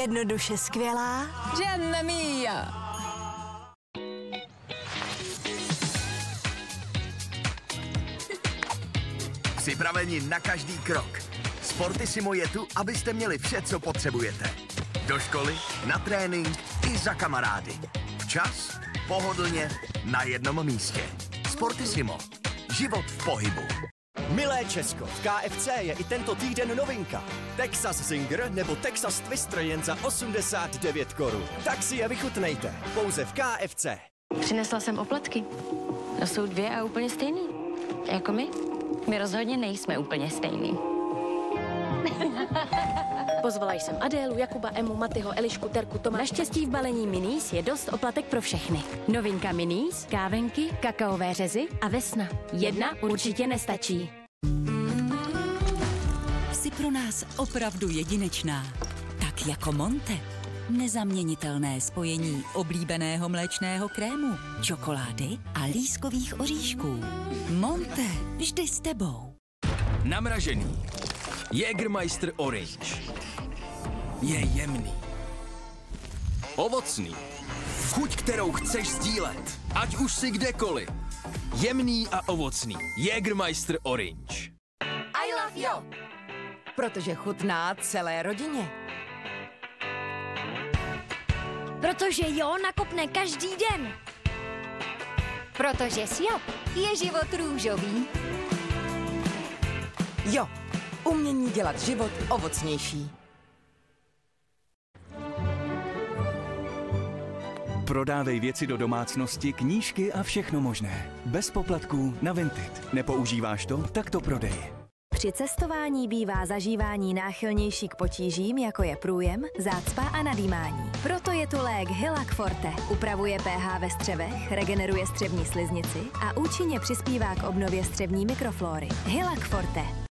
Jednoduše skvělá. Mamma mia! Připraveni na každý krok. Sportissimo je tu, abyste měli vše, co potřebujete. Do školy, na trénink i za kamarády. Včas, pohodlně, na jednom místě. Sportissimo. Život v pohybu. Milé Česko, v KFC je i tento týden novinka. Texas Zinger nebo Texas Twister jen za 89 korun. Tak si je vychutnejte. Pouze v KFC. Přinesla jsem opletky. To jsou dvě a úplně stejný. Jako my. My rozhodně nejsme úplně stejný. Pozvala jsem Adélu, Jakuba, Emu, Matyho, Elišku, Terku, Toma. Naštěstí v balení Minis je dost oplatek pro všechny. Novinka Minis, kávenky, kakaové řezy a vesna. Jedna určitě nestačí. Jsi pro nás opravdu jedinečná. Tak jako Monte. Nezaměnitelné spojení oblíbeného mléčného krému, čokolády a lískových oříšků. Monte, vždy s tebou. Namražený. Jägermeister Orange. Je jemný. Ovocný. Chuť, kterou chceš sdílet. Ať už si kdekoliv. Jemný a ovocný. Jägermeister Orange. I love you! Protože chutná celé rodině. Protože jo nakopne každý den. Protože Sjop je život růžový. Jo, umění dělat život ovocnější. Prodávej věci do domácnosti, knížky a všechno možné. Bez poplatků na Vinted. Nepoužíváš to? Tak to prodej. Při cestování bývá zažívání náchylnější k potížím, jako je průjem, zácpa a nadýmání. Proto je tu lék Hylac Forte. Upravuje pH ve střevech, regeneruje střevní sliznici a účinně přispívá k obnově střevní mikroflóry. Hylac Forte.